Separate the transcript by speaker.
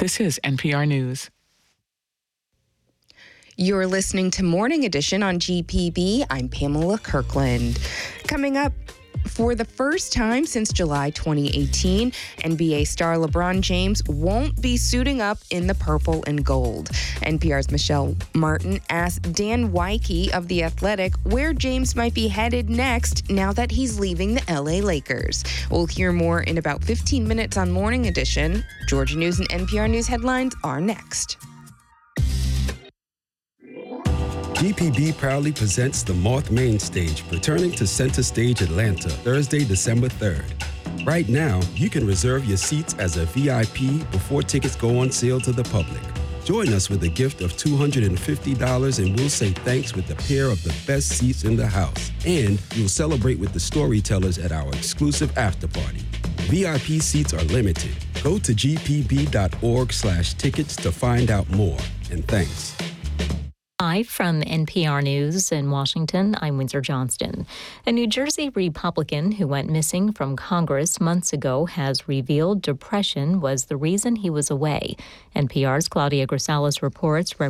Speaker 1: This is NPR News.
Speaker 2: You're listening to Morning Edition on GPB. I'm Pamela Kirkland. Coming up, for the first time since July 2018, NBA star LeBron James won't be suiting up in the purple and gold. NPR's Michelle Martin asked Dan Wyke of The Athletic where James might be headed next now that he's leaving the LA Lakers. We'll hear more in about 15 minutes on Morning Edition. Georgia News and NPR News headlines are next.
Speaker 3: GPB proudly presents the Moth Main Stage, returning to Center Stage Atlanta, Thursday, December 3rd. Right now, you can reserve your seats as a VIP before tickets go on sale to the public. Join us with a gift of $250 and we'll say thanks with a pair of the best seats in the house. And you'll celebrate with the storytellers at our exclusive after party. VIP seats are limited. Go to gpb.org/tickets to find out more. And thanks.
Speaker 4: Live from NPR News in Washington, I'm Windsor Johnston. A New Jersey Republican who went missing from Congress months ago has revealed depression was the reason he was away. NPR's Claudia Grisales reports